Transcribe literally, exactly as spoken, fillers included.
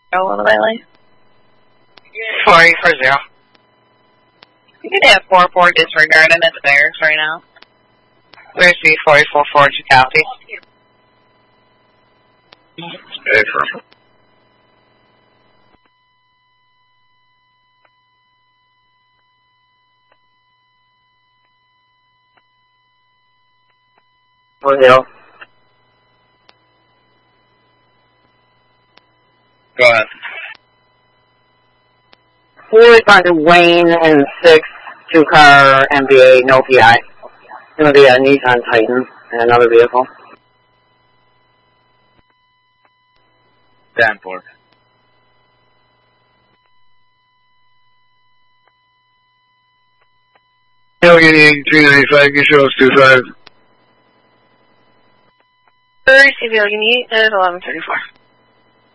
Oh, a little bit late. four eight four zero. You could have four four disregarded at the barracks right now. Clear C four eight four four to copy. Affirm. Four zero. Go ahead. Four responded Wayne and six, two car M B A, no P I. It's going to be a Nissan Titan and another vehicle. Danforth. Getting three ninety-five, get yours two five. First, civilian eight, that is eleven thirty-four.